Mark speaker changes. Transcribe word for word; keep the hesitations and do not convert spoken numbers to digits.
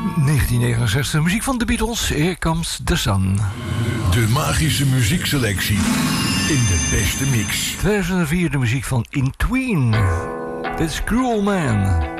Speaker 1: negentien negenenzestig, muziek van de Beatles, Here Comes the Sun.
Speaker 2: De magische muziekselectie in de beste mix.
Speaker 1: tweeduizend vier de muziek van In Tween. Dit is Cruel Man.